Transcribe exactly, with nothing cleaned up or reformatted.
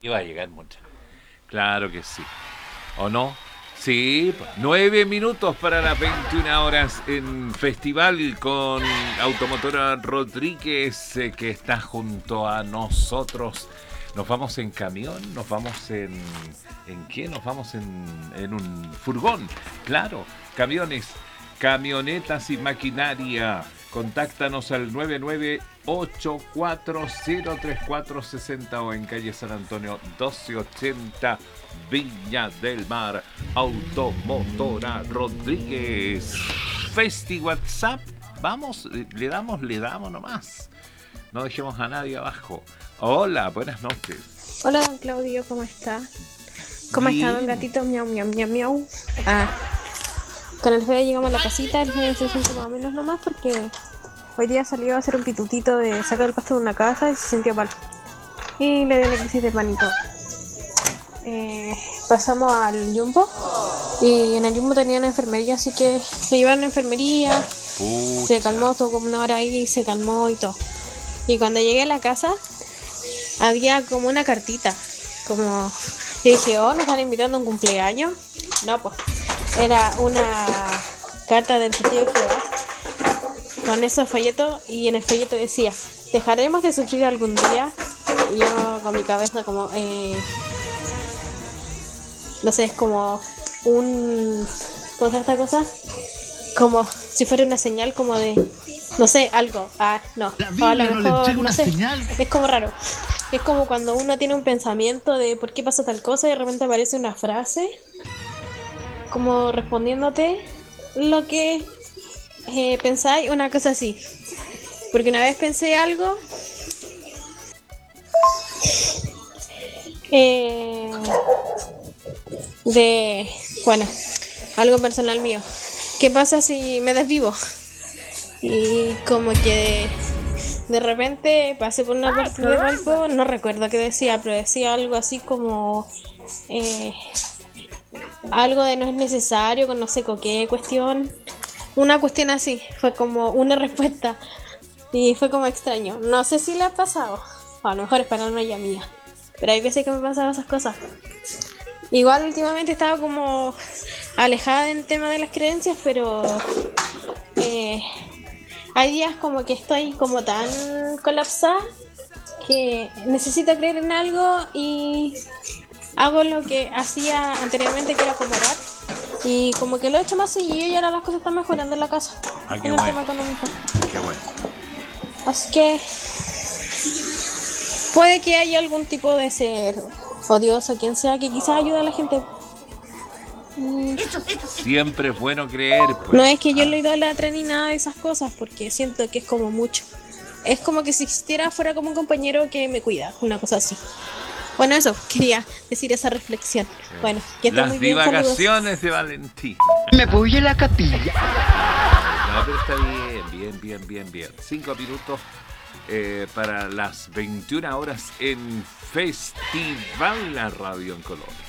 Iba a llegar mucho. Claro que sí. ¿O no? Sí, nueve minutos para las veintiuna horas en Festival con Automotora Rodríguez, eh, que está junto a nosotros. Nos vamos en camión, nos vamos en... ¿En qué? Nos vamos en, en un furgón. Claro, camiones, camionetas y maquinaria. Contáctanos al nueve nueve ocho cuatro cero tres cuatro seis cero o en calle San Antonio doce ochenta Viña del Mar. Automotora Rodríguez. Festi WhatsApp. Vamos, le damos, le damos nomás. No dejemos a nadie abajo. Hola, buenas noches. Hola, don Claudio, ¿cómo está? ¿Cómo está, don Bien. gatito? Miau, miau, miau, miau. Ah, con el Fede llegamos a la casita, el Fede se siente más o menos nomás porque hoy día salió a hacer un pitutito de sacar el pasto de una casa y se sintió mal. Y le dio la crisis de pánico. Eh, pasamos al Jumbo y en el Jumbo tenían enfermería, así que se llevaron a enfermería, Pucha. se calmó, estuvo como una hora ahí y se calmó y todo. Y cuando llegué a la casa había como una cartita, como... Y dije, oh, ¿nos están invitando a un cumpleaños? No, pues, era una carta del testigo de Jehová con esos folletos y en el folleto decía, ¿dejaremos de sufrir algún día? Y yo con mi cabeza como, eh, no sé, es como un... ¿Cómo se llama esta cosa? Como si fuera una señal como de... No sé, algo. Ah, no. La O a Biblia lo no le mejor, entrega no una sé. señal. Es como raro. Es como cuando uno tiene un pensamiento de por qué pasa tal cosa y de repente aparece una frase como respondiéndote lo que eh, pensáis, una cosa así. Porque una vez pensé algo eh, de, bueno, algo personal mío. ¿Qué pasa si me desvivo? Y como que de repente pasé por una parte de Valpo, no recuerdo qué decía, pero decía algo así como eh, algo de no es necesario, con no sé con qué cuestión. Una cuestión así, fue como una respuesta y fue como extraño. No sé si le ha pasado, o a lo mejor es paranoia mía, pero hay veces que me pasan esas cosas. Igual últimamente estaba como alejada del tema de las creencias, pero eh, hay días como que estoy como tan colapsada que necesito creer en algo y hago lo que hacía anteriormente, que era como orar. Y como que lo he hecho más seguido y ahora las cosas están mejorando en la casa. Ah, qué En el bueno. tema económico. Qué bueno. Así que puede que haya algún tipo de ser odioso, quien sea, que quizás ayude a la gente. Mm, Siempre es bueno creer, pues. No es que yo Ah, le idolatre ni nada de esas cosas, porque siento que es como mucho. Es como que si existiera fuera como un compañero que me cuida, una cosa así. Bueno, eso, quería decir esa reflexión. Bueno, que estén Las muy bien, saludos. divagaciones de Valentín. Me voy a la capilla. No, pero está bien, bien, bien, bien, bien. Cinco minutos eh, para las veintiuna horas en Festival La Radio en Color.